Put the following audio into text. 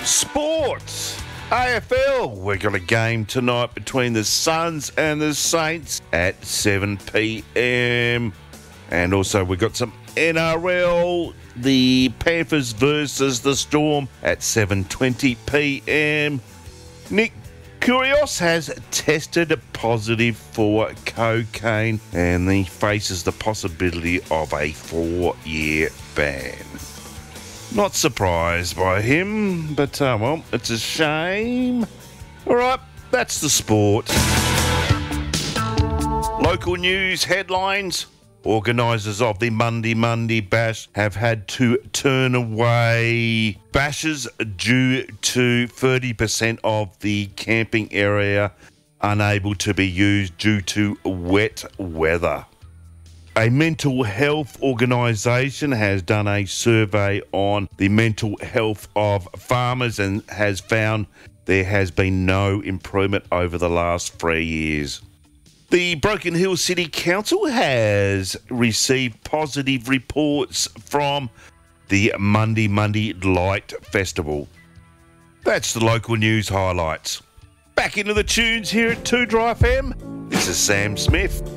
Sports. AFL, we've got a game tonight between the Suns and the Saints at 7 p.m. And also we've got some NRL, the Panthers versus the Storm at 7:20 p.m. Nick Kyrgios has tested positive for cocaine and he faces the possibility of a 4-year ban. Not surprised by him, but, well, it's a shame. All right, that's the sport. Local news headlines. Organisers of the Monday Bash have had to turn away bashes due to 30% of the camping area unable to be used due to wet weather. A mental health organisation has done a survey on the mental health of farmers and has found there has been no improvement over the last 3 years. The Broken Hill City Council has received positive reports from the Monday Light Festival. That's the local news highlights. Back into the tunes here at 2 Dry FM. This is Sam Smith.